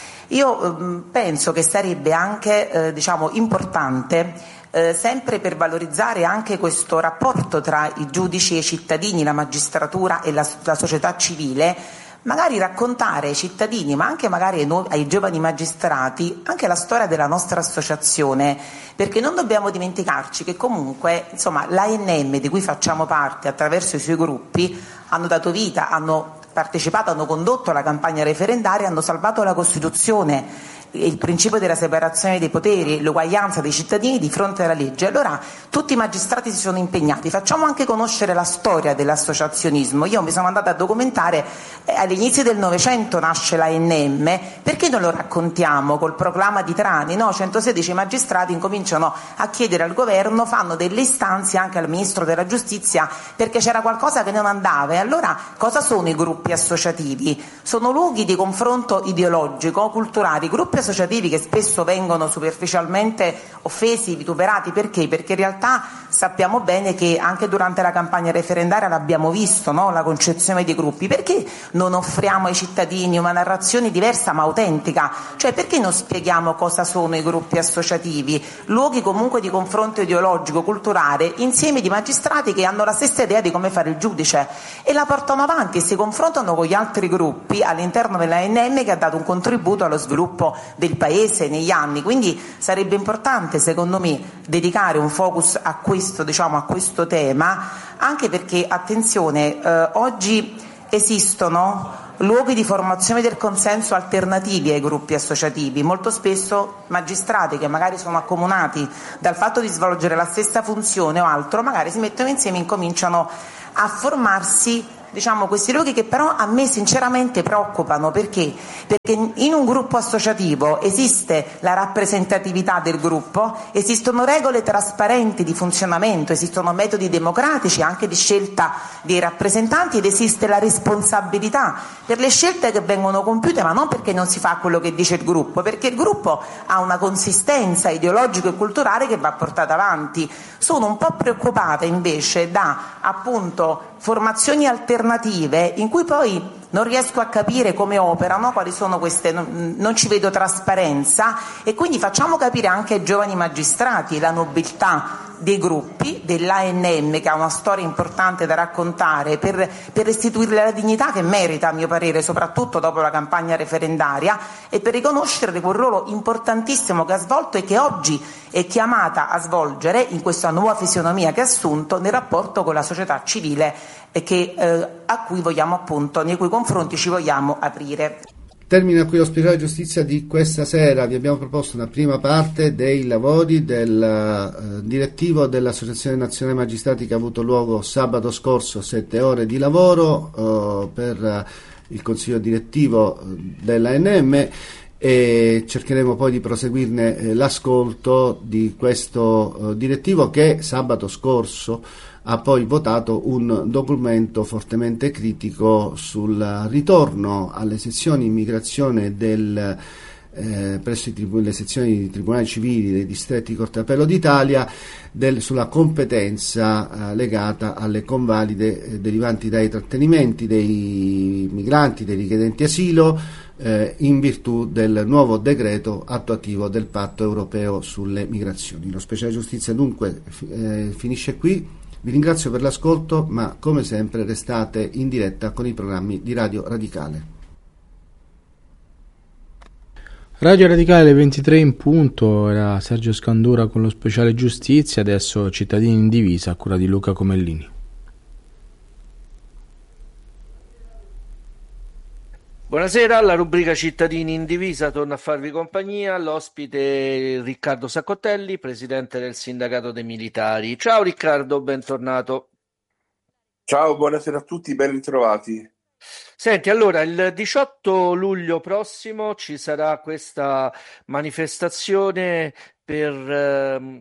io eh, penso che sarebbe anche eh, diciamo, importante, eh, sempre per valorizzare anche questo rapporto tra i giudici e i cittadini, la magistratura e la, la società civile, magari raccontare ai cittadini, ma anche magari ai, no- ai giovani magistrati, anche la storia della nostra associazione, perché non dobbiamo dimenticarci che comunque insomma, l'A N M di cui facciamo parte attraverso i suoi gruppi hanno dato vita, hanno partecipato, hanno condotto la campagna referendaria, hanno salvato la Costituzione, il principio della separazione dei poteri, l'uguaglianza dei cittadini di fronte alla legge. Allora tutti i magistrati si sono impegnati, facciamo anche conoscere la storia dell'associazionismo. Io mi sono andata a documentare, eh, all'inizio del Novecento nasce l'A N M, perché non lo raccontiamo col proclama di Trani, no? centosedici magistrati incominciano a chiedere al governo, fanno delle istanze anche al ministro della giustizia, perché c'era qualcosa che non andava. E allora cosa sono i gruppi associativi? Sono luoghi di confronto ideologico, culturali, gruppi associativi che spesso vengono superficialmente offesi, vituperati. Perché? Perché in realtà sappiamo bene che anche durante la campagna referendaria l'abbiamo visto, no? La concezione dei gruppi. Perché non offriamo ai cittadini una narrazione diversa ma autentica? Cioè, perché non spieghiamo cosa sono i gruppi associativi? Luoghi comunque di confronto ideologico, culturale, insieme di magistrati che hanno la stessa idea di come fare il giudice e la portano avanti e si confrontano con gli altri gruppi all'interno della A N M, che ha dato un contributo allo sviluppo del Paese negli anni, quindi sarebbe importante secondo me dedicare un focus a questo, diciamo, a questo tema, anche perché, attenzione, eh, oggi esistono luoghi di formazione del consenso alternativi ai gruppi associativi. Molto spesso magistrati che magari sono accomunati dal fatto di svolgere la stessa funzione o altro, magari si mettono insieme e incominciano a formarsi, diciamo, questi luoghi che però a me sinceramente preoccupano. Perché? Perché in un gruppo associativo esiste la rappresentatività del gruppo, esistono regole trasparenti di funzionamento, esistono metodi democratici anche di scelta dei rappresentanti ed esiste la responsabilità per le scelte che vengono compiute, ma non perché non si fa quello che dice il gruppo, perché il gruppo ha una consistenza ideologico e culturale che va portata avanti. Sono un po' preoccupata invece da, appunto, formazioni alternative in cui poi non riesco a capire come operano, quali sono queste, non, non ci vedo trasparenza, e quindi facciamo capire anche ai giovani magistrati la nobiltà dei gruppi, dell'A N M, che ha una storia importante da raccontare, per, per restituirle la dignità che merita, a mio parere, soprattutto dopo la campagna referendaria, e per riconoscere quel ruolo importantissimo che ha svolto e che oggi è chiamata a svolgere in questa nuova fisionomia che ha assunto nel rapporto con la società civile e che, eh, a cui vogliamo, appunto, nei cui confronti ci vogliamo aprire. Termina qui lo speciale giustizia di questa sera. Vi abbiamo proposto una prima parte dei lavori del uh, direttivo dell'Associazione Nazionale Magistrati, che ha avuto luogo sabato scorso, sette ore di lavoro uh, per uh, il consiglio direttivo dell'A N M, e cercheremo poi di proseguirne eh, l'ascolto di questo uh, direttivo, che sabato scorso ha poi votato un documento fortemente critico sul ritorno alle sezioni immigrazione del, eh, presso i tribu- le sezioni di tribunali civili dei distretti Corte d'Appello d'Italia, del, sulla competenza eh, legata alle convalide eh, derivanti dai trattenimenti dei migranti, dei richiedenti asilo, eh, in virtù del nuovo decreto attuativo del Patto europeo sulle migrazioni. Lo speciale giustizia dunque eh, finisce qui. Vi ringrazio per l'ascolto, ma come sempre restate in diretta con i programmi di Radio Radicale. Radio Radicale alle ventitré in punto, era Sergio Scandura con lo speciale giustizia, adesso Cittadini in divisa a cura di Luca Comellini. Buonasera, la rubrica Cittadini in divisa torna a farvi compagnia. L'ospite Riccardo Saccottelli, presidente del sindacato dei militari. Ciao Riccardo, bentornato. Ciao, buonasera a tutti, ben ritrovati. Senti, allora, il diciotto luglio prossimo ci sarà questa manifestazione per eh,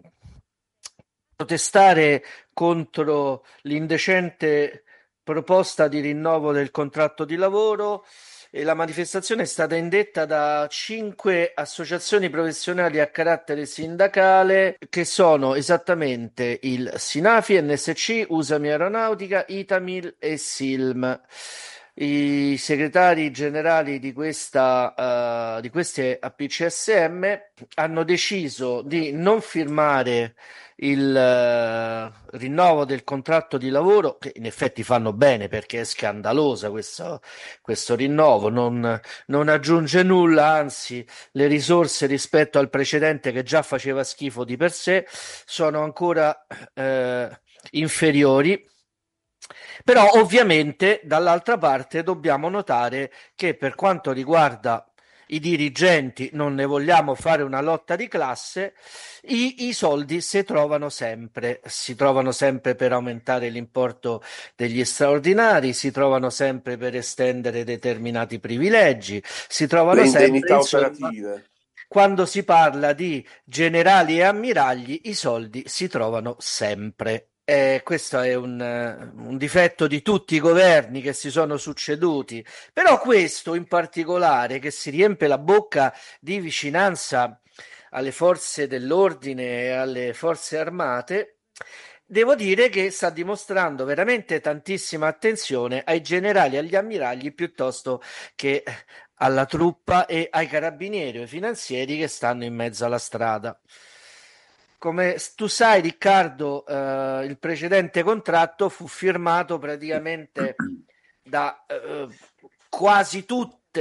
protestare contro l'indecente proposta di rinnovo del contratto di lavoro. E la manifestazione è stata indetta da cinque associazioni professionali a carattere sindacale, che sono esattamente il Sinafi, N S C, Usami Aeronautica, Itamil e Silm. I segretari generali di questa uh, di queste A P C S M hanno deciso di non firmare il uh, rinnovo del contratto di lavoro, che in effetti fanno bene, perché è scandalosa questo, questo rinnovo, non, non aggiunge nulla, anzi le risorse rispetto al precedente, che già faceva schifo di per sé, sono ancora uh, inferiori. Però ovviamente dall'altra parte dobbiamo notare che, per quanto riguarda i dirigenti, non ne vogliamo fare una lotta di classe, i, i soldi si trovano sempre, si trovano sempre per aumentare l'importo degli straordinari, si trovano sempre per estendere determinati privilegi, si trovano le sempre, indennità insomma, operative. Quando si parla di generali e ammiragli, i soldi si trovano sempre. Eh, questo è un, un difetto di tutti i governi che si sono succeduti, però questo in particolare, che si riempie la bocca di vicinanza alle forze dell'ordine e alle forze armate, devo dire che sta dimostrando veramente tantissima attenzione ai generali e agli ammiragli, piuttosto che alla truppa e ai carabinieri o ai finanzieri che stanno in mezzo alla strada. Come tu sai, Riccardo, eh, il precedente contratto fu firmato praticamente da eh, quasi tutte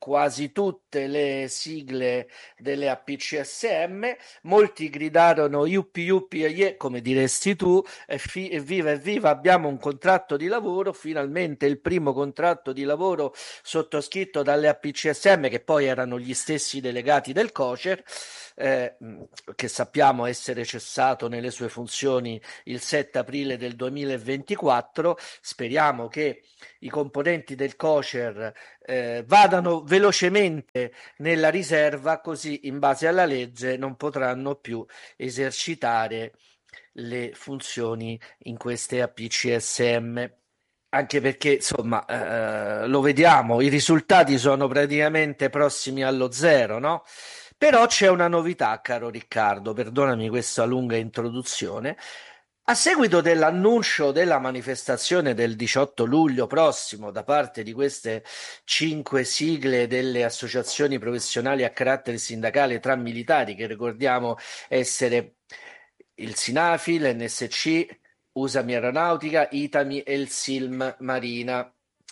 quasi tutte le sigle delle A P C S M, molti gridarono yuppi yuppi e ye, come diresti tu, evviva evviva, abbiamo un contratto di lavoro, finalmente il primo contratto di lavoro sottoscritto dalle A P C S M, che poi erano gli stessi delegati del COCER, eh, che sappiamo essere cessato nelle sue funzioni il sette aprile del duemilaventiquattro. Speriamo che i componenti del COCER eh, vadano velocemente nella riserva, così in base alla legge non potranno più esercitare le funzioni in queste A P C S M. Anche perché, insomma, eh, lo vediamo, i risultati sono praticamente prossimi allo zero, no? Però c'è una novità, caro Riccardo, perdonami questa lunga introduzione. A seguito dell'annuncio della manifestazione del diciotto luglio prossimo da parte di queste cinque sigle delle associazioni professionali a carattere sindacale tra militari, che ricordiamo essere il Sinafi, l'N S C, Usami Aeronautica, Itami e il Silm Marina,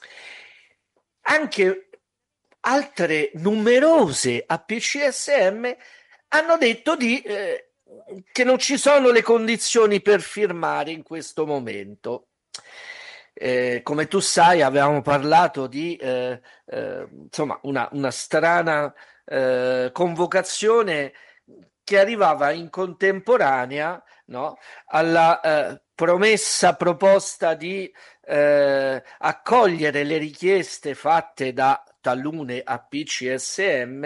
anche altre numerose A P C S M hanno detto di eh, che non ci sono le condizioni per firmare in questo momento. Eh, come tu sai, avevamo parlato di eh, eh, insomma una, una strana eh, convocazione che arrivava in contemporanea, no, alla eh, promessa proposta di eh, accogliere le richieste fatte da talune A P C S M,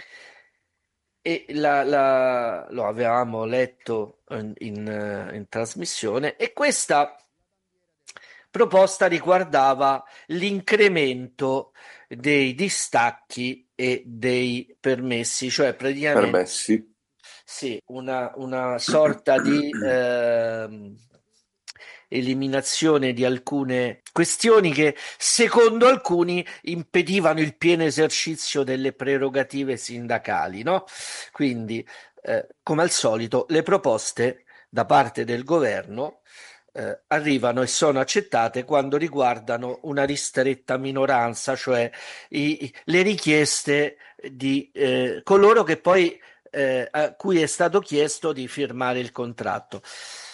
e la, la, lo avevamo letto in, in, in trasmissione, e questa proposta riguardava l'incremento dei distacchi e dei permessi, cioè praticamente Permessi. sì, una, una sorta di eh, eliminazione di alcune questioni che secondo alcuni impedivano il pieno esercizio delle prerogative sindacali, no? Quindi, eh, come al solito, le proposte da parte del governo eh, arrivano e sono accettate quando riguardano una ristretta minoranza, cioè i, le richieste di eh, coloro che poi eh, a cui è stato chiesto di firmare il contratto.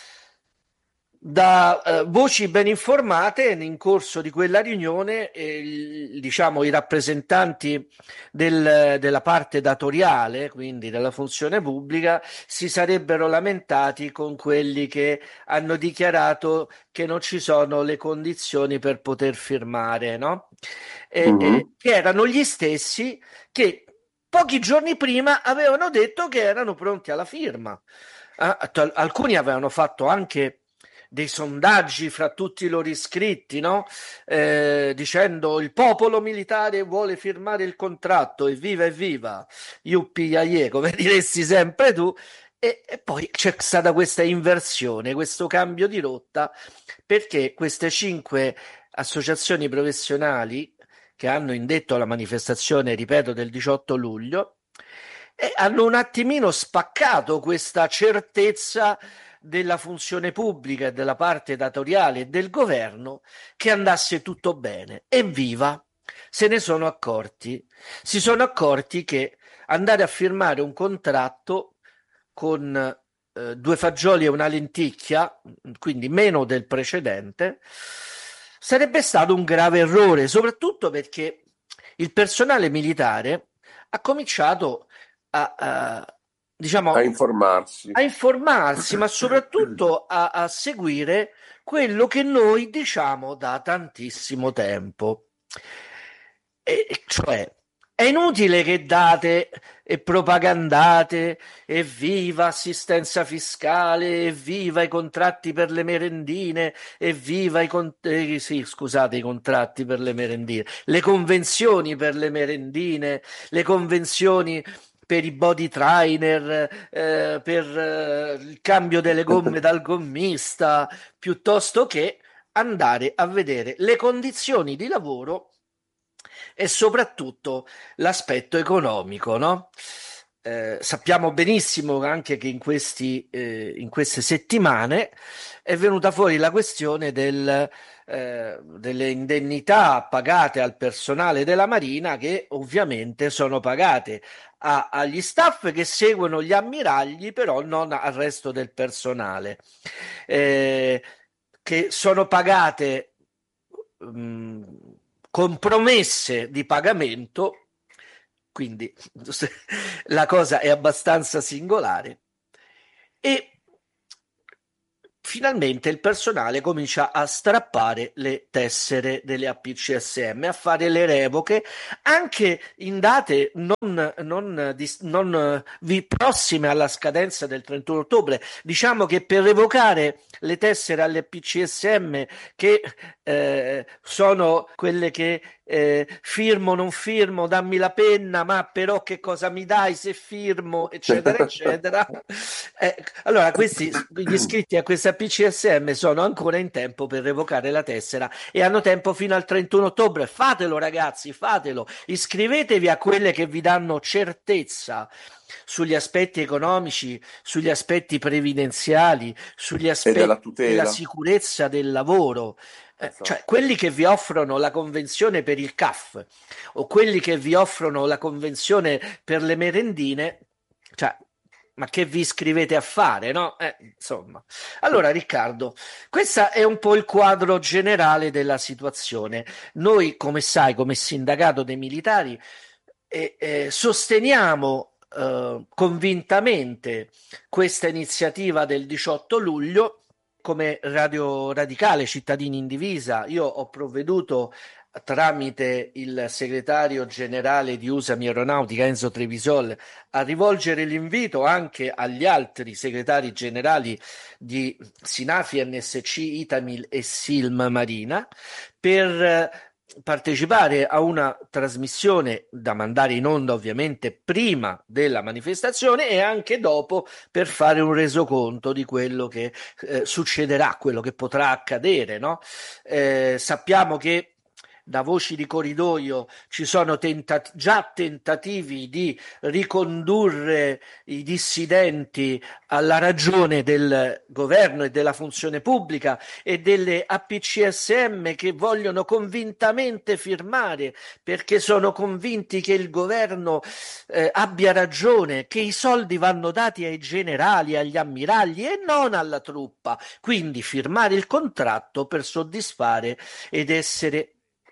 Da eh, voci ben informate, in corso di quella riunione, eh, diciamo i rappresentanti del, della parte datoriale, quindi della funzione pubblica, si sarebbero lamentati con quelli che hanno dichiarato che non ci sono le condizioni per poter firmare, no? E, Mhm. e, che erano gli stessi che pochi giorni prima avevano detto che erano pronti alla firma. Ah, t- alcuni avevano fatto anche dei sondaggi fra tutti i loro iscritti, no? Eh, dicendo il popolo militare vuole firmare il contratto, evviva evviva, yuppi yaye, come diresti sempre tu. E, e poi c'è stata questa inversione, questo cambio di rotta, perché queste cinque associazioni professionali che hanno indetto la manifestazione, ripeto, del diciotto luglio, e hanno un attimino spaccato questa certezza della funzione pubblica e della parte datoriale e del governo che andasse tutto bene. Evviva! Se ne sono accorti. Si sono accorti che andare a firmare un contratto con eh, due fagioli e una lenticchia, quindi meno del precedente, sarebbe stato un grave errore, soprattutto perché il personale militare ha cominciato a, a diciamo A informarsi. a informarsi, ma soprattutto a, a seguire quello che noi diciamo da tantissimo tempo. E cioè, è inutile che date e propagandate evviva assistenza fiscale, evviva i contratti per le merendine, evviva i con- eh, sì, scusate, i contratti per le merendine, le convenzioni per le merendine, le convenzioni per i body trainer, eh, per eh, il cambio delle gomme dal gommista, piuttosto che andare a vedere le condizioni di lavoro e soprattutto l'aspetto economico, no? Eh, sappiamo benissimo anche che in, questi, eh, in queste settimane è venuta fuori la questione del eh, delle indennità pagate al personale della Marina, che ovviamente sono pagate a, agli staff che seguono gli ammiragli, però non al resto del personale, eh, che sono pagate mh, con promesse di pagamento. Quindi la cosa è abbastanza singolare e finalmente il personale comincia a strappare le tessere delle A P C S M, a fare le revoche anche in date non, non, non vi prossime alla scadenza del trentuno ottobre. Diciamo che per revocare le tessere alle P C S M, che eh, sono quelle che eh, firmo, non firmo, dammi la penna, ma però che cosa mi dai se firmo, eccetera, eccetera. Eh, allora, questi, gli iscritti a questa P C S M sono ancora in tempo per revocare la tessera e hanno tempo fino al trentuno ottobre. Fatelo, ragazzi, fatelo. Iscrivetevi a quelle che vi danno certezza sugli aspetti economici, sugli aspetti previdenziali, sugli aspetti della tutela, della sicurezza del lavoro. Eh, cioè quelli che vi offrono la convenzione per il C A F o quelli che vi offrono la convenzione per le merendine, cioè ma che vi iscrivete a fare, no? Eh, insomma. Allora, Riccardo, questo è un po' il quadro generale della situazione. Noi, come sai, come sindacato dei militari, eh, eh, sosteniamo eh, convintamente questa iniziativa del diciotto luglio. Come Radio Radicale Cittadini in Divisa, io ho provveduto tramite il segretario generale di Usami Aeronautica Enzo Trevisol a rivolgere l'invito anche agli altri segretari generali di Sinafi, N S C, Itamil e Silm Marina per partecipare a una trasmissione da mandare in onda ovviamente prima della manifestazione e anche dopo, per fare un resoconto di quello che eh, succederà, quello che potrà accadere, no? Eh, sappiamo che da voci di corridoio ci sono tentat- già tentativi di ricondurre i dissidenti alla ragione del governo e della funzione pubblica e delle A P C S M che vogliono convintamente firmare perché sono convinti che il governo eh, abbia ragione, che i soldi vanno dati ai generali, agli ammiragli e non alla truppa, quindi firmare il contratto per soddisfare ed essere,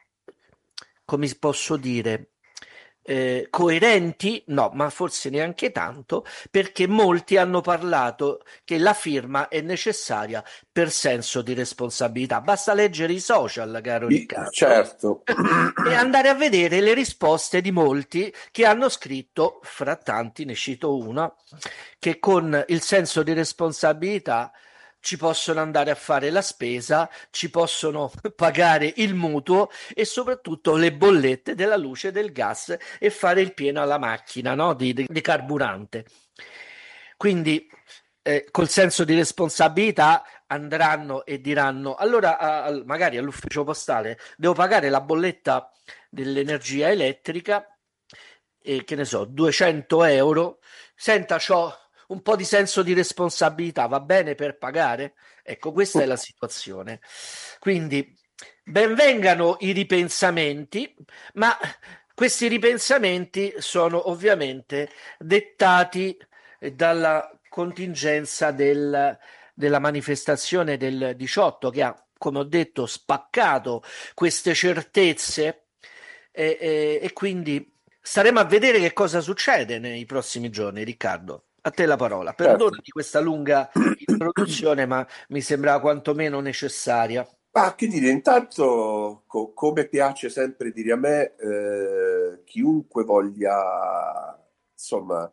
come posso dire, eh, coerenti? No, ma forse neanche tanto, perché molti hanno parlato che la firma è necessaria per senso di responsabilità. Basta leggere i social, caro Riccardo, certo, e andare a vedere le risposte di molti che hanno scritto, fra tanti ne cito una, che con il senso di responsabilità ci possono andare a fare la spesa, ci possono pagare il mutuo e soprattutto le bollette della luce e del gas e fare il pieno alla macchina, no? di, di, di carburante. Quindi eh, col senso di responsabilità andranno e diranno allora a, magari all'ufficio postale devo pagare la bolletta dell'energia elettrica e che ne so, duecento euro, senta, c'ho un po' di senso di responsabilità, va bene per pagare? Ecco, questa è la situazione. Quindi benvengano i ripensamenti, ma questi ripensamenti sono ovviamente dettati dalla contingenza del, della manifestazione del diciotto, che ha, come ho detto, spaccato queste certezze e, e, e quindi staremo a vedere che cosa succede nei prossimi giorni. Riccardo, a te la parola. Perdona di questa lunga introduzione, ma mi sembrava quantomeno necessaria. Ma che dire, intanto, co- come piace sempre dire a me, eh, chiunque voglia, insomma,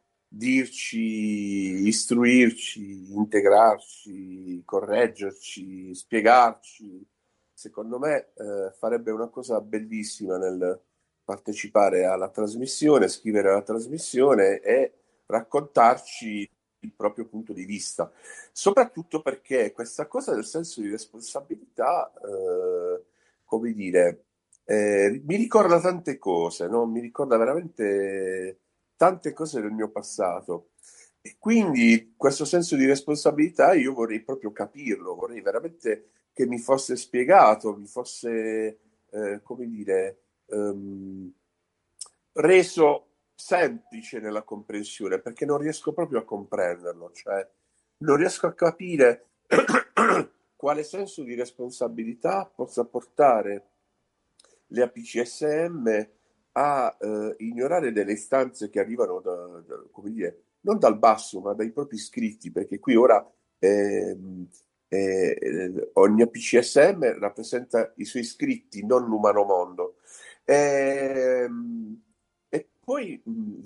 dirci, istruirci, integrarci, correggerci, spiegarci, secondo me eh, farebbe una cosa bellissima nel partecipare alla trasmissione, scrivere alla trasmissione e raccontarci il proprio punto di vista, soprattutto perché questa cosa del senso di responsabilità, eh, come dire, eh, mi ricorda tante cose, no? Mi ricorda veramente tante cose del mio passato e quindi questo senso di responsabilità io vorrei proprio capirlo, vorrei veramente che mi fosse spiegato, mi fosse, eh, come dire, ehm, reso semplice nella comprensione, perché non riesco proprio a comprenderlo, cioè non riesco a capire quale senso di responsabilità possa portare le A P C S M a eh, ignorare delle istanze che arrivano da, da, come dire, non dal basso, ma dai propri iscritti, perché qui ora ehm, eh, ogni A P C S M rappresenta i suoi iscritti, non l'umano mondo. Ehm, e poi mh,